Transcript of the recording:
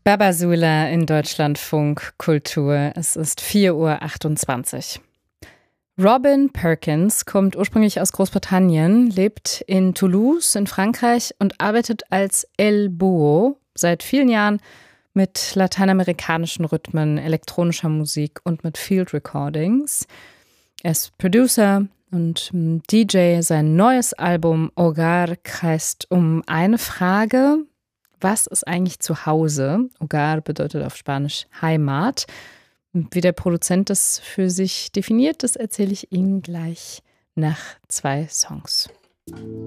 Babasula in Deutschlandfunk Kultur. Es ist 4:28 Uhr. Robin Perkins kommt ursprünglich aus Großbritannien, lebt in Toulouse in Frankreich und arbeitet als El Búho seit vielen Jahren mit lateinamerikanischen Rhythmen, elektronischer Musik und mit Field Recordings. Er ist Producer und DJ. Sein neues Album Hogar kreist um eine Frage: Was ist eigentlich Zuhause? Hogar bedeutet auf Spanisch Heimat. Wie der Produzent das für sich definiert, das erzähle ich Ihnen gleich nach 2 Songs.